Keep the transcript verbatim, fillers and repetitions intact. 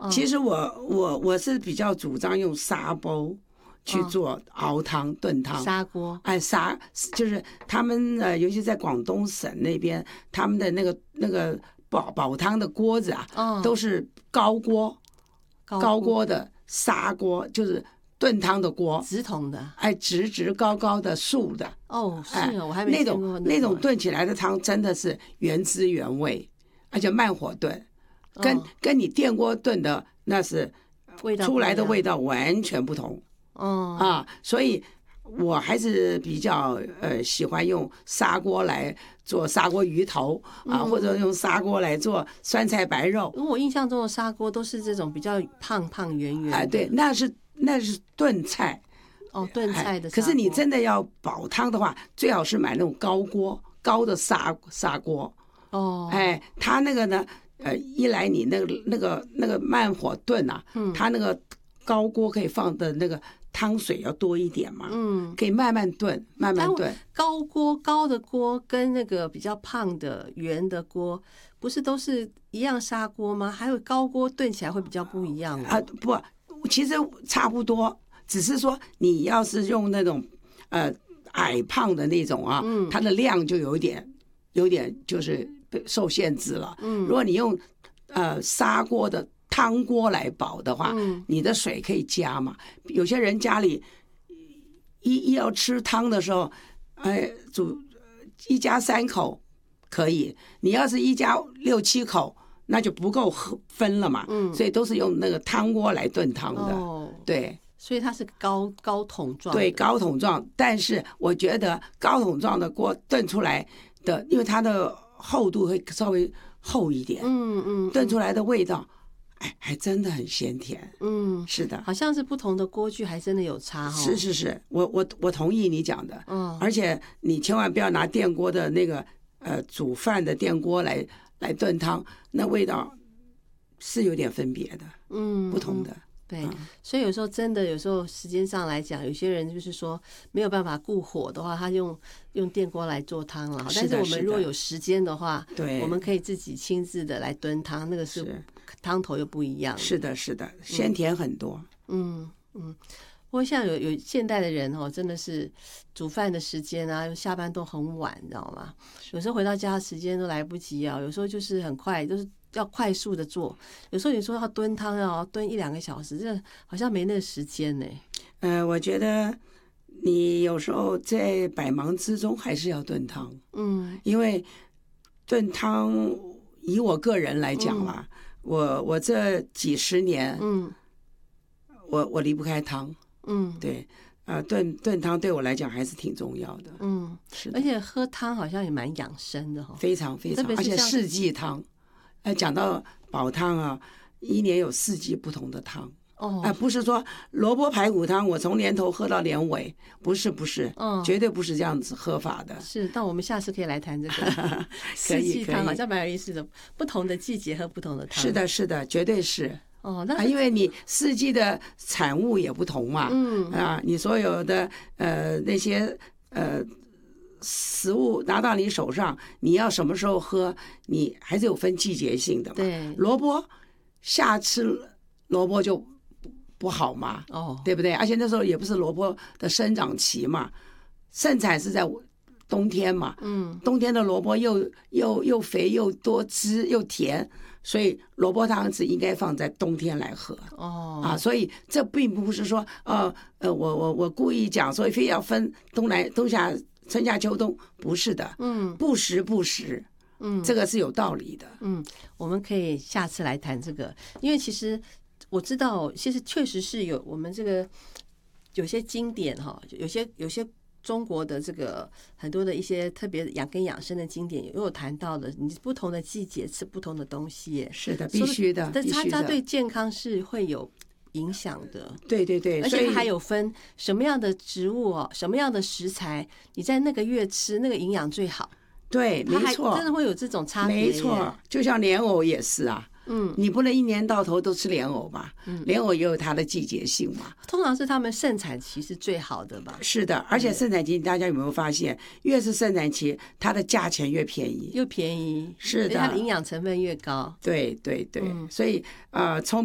其实我我我是比较主张用砂煲去做熬汤、哦、炖汤。 砂锅， 哎，砂就是他们呃，尤其在广东省那边，他们的那个那个煲煲汤的锅子啊，哦、都是高锅，高 锅, 高锅的砂锅，就是炖汤的锅， 直筒的， 哎，直直高高的竖的。 哦，是啊， 哎、 我还没见过那种那种炖起来的汤真的是原汁原味，而且慢火炖，跟、哦、跟你电锅炖的那是出来的味道完全不同。 哦啊，所以我还是比较呃喜欢用砂锅来做砂锅鱼头啊，嗯、或者用砂锅来做酸菜白肉。 因为我印象中的砂锅都是这种比较胖胖圆圆的。 哎，对，那是那是炖菜。 哦，炖菜的砂锅。 可是你真的要煲汤的话，最好是买那种高锅高的砂砂锅。 哦， 哎，它那个呢，呃，一来你那个那个那个慢火炖啊，嗯、它那个高锅可以放的那个。汤水要多一点嘛，嗯，可以慢慢炖，慢慢炖。 高锅高的锅跟那个比较胖的圆的锅，不是都是一样砂锅吗？还有高锅炖起来会比较不一样、哦、 啊？不，其实差不多，只是说你要是用那种呃矮胖的那种啊，嗯，它的量就有点有点就是受限制了。嗯，如果你用呃砂锅的。汤锅来煲的话，嗯、你的水可以加嘛。有些人家里一一要吃汤的时候，哎，煮一家三口可以。你要是一家六七口，那就不够分了嘛。嗯，所以都是用那个汤锅来炖汤的。哦，对， 所以它是高高桶状。 对，高桶状。但是我觉得高桶状的锅炖出来的，因为它的厚度会稍微厚一点。嗯嗯，炖出来的味道。哎，还真的很鲜甜。嗯，是的， 好像是不同的锅具还真的有差、哦、 是是是，我我我同意你讲的。嗯，而且你千万不要拿电锅的那个呃煮饭的电锅来来炖汤，那味道是有点分别的。嗯，不同的。嗯对，所以有时候真的，有时候时间上来讲，有些人就是说没有办法顾火的话，他用用电锅来做汤了。但是我们如果有时间的话， 对， 我们可以自己亲自的来炖汤，那个是汤头又不一样。 是的，是的，鲜甜很多。 嗯嗯，不过像有有现代的人哦，真的是煮饭的时间啊，下班都很晚，你知道吗？有时候回到家时间都来不及啊，有时候就是很快，就是。要快速的做，有时候你说要炖汤要炖一两个小时，这好像没那个时间呢。 呃，我觉得你有时候在百忙之中还是要炖汤，嗯，因为炖汤以我个人来讲嘛，嗯、我我这几十年，嗯，我我离不开汤，嗯，对，呃，炖炖汤对我来讲还是挺重要的， 嗯，是的，而且喝汤好像也蛮养生的哈、哦， 非常非常，而且四季汤。哎，讲到煲汤啊，一年有四季不同的汤。哦，哎，不是说萝卜排骨汤我从年头喝到年尾，不是不是，嗯，绝对不是这样子喝法的。 是，那我们下次可以来谈这个四季汤，好像蛮有意思的，不同的季节喝不同的汤。 是的，是的，绝对是。哦，那、啊、因为你四季的产物也不同嘛，嗯啊，你所有的呃那些呃。食物拿到你手上，你要什么时候喝，你还是有分季节性的嘛。 对， 萝卜夏吃萝卜就不好嘛，哦，对不对？而且那时候也不是萝卜的生长期嘛，盛产是在冬天嘛。嗯，冬天的萝卜又又又肥又多汁又甜，所以萝卜汤是应该放在冬天来喝。哦，啊，所以这并不是说，呃呃，我我我故意讲，所以非要分东南冬夏。春夏秋冬不是的，嗯，不时不时，嗯，这个是有道理的， 嗯，我们可以下次来谈这个，因为其实我知道，其实确实是有我们这个有些经典哈，有些有些中国的这个很多的一些特别养跟养生的经典，也有谈到的，你不同的季节吃不同的东西， 是的，必须的， 但它它对健康是会有。影响的， 对对对， 而且它还有分什么样的植物哦，什么样的食材，你在那个月吃，那个营养最好。 对，没错， 真的会有这种差别。 没错，就像莲藕也是啊，嗯，你不能一年到头都吃莲藕吧？嗯，莲藕也有它的季节性嘛。 通常是他们盛产期是最好的吧？ 是的，而且盛产期大家有没有发现，越是盛产期，它的价钱越便宜， 又便宜， 是的， 它的营养成分越高。 对对对，嗯、所以呃，聪